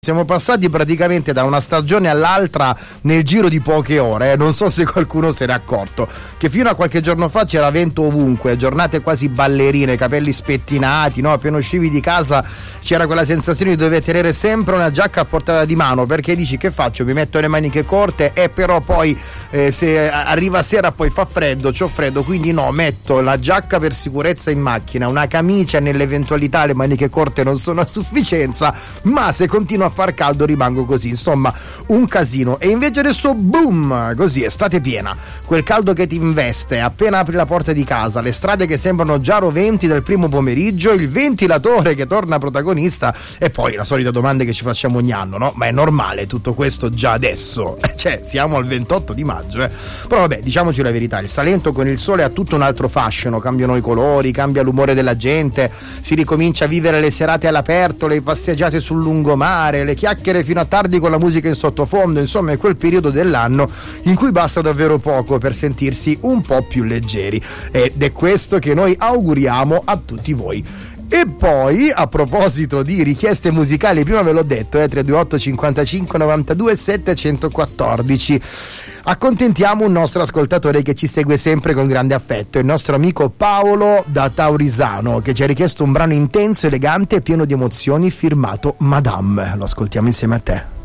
Siamo passati praticamente da una stagione all'altra nel giro di poche ore, non so se qualcuno se n'è accorto, che fino a qualche giorno fa c'era vento ovunque, giornate quasi ballerine, capelli spettinati, no? Appena uscivi di casa c'era quella sensazione di dover tenere sempre una giacca a portata di mano, perché dici: che faccio? Mi metto le maniche corte e però poi se arriva sera poi fa freddo, c'ho freddo, quindi no, metto la giacca per sicurezza in macchina, una camicia nell'eventualità le maniche corte non sono a sufficienza, ma se continua a far caldo rimango così, insomma un casino. E invece adesso boom, così estate piena, quel caldo che ti investe appena apri la porta di casa, le strade che sembrano già roventi del primo pomeriggio, il ventilatore che torna protagonista e poi la solita domanda che ci facciamo ogni anno, no? Ma è normale tutto questo già adesso? Cioè siamo al 28 di maggio Però vabbè, diciamoci la verità, il Salento con il sole ha tutto un altro fascino, cambiano i colori, cambia l'umore della gente, si ricomincia a vivere le serate all'aperto, le passeggiate sul lungomare, le chiacchiere fino a tardi con la musica in sottofondo, insomma è quel periodo dell'anno in cui basta davvero poco per sentirsi un po' più leggeri, ed è questo che noi auguriamo a tutti voi. E poi, a proposito di richieste musicali, prima ve l'ho detto, 328 55 92 714, accontentiamo un nostro ascoltatore che ci segue sempre con grande affetto, il nostro amico Paolo da Taurisano, che ci ha richiesto un brano intenso, elegante e pieno di emozioni firmato Madame. Lo ascoltiamo insieme a te.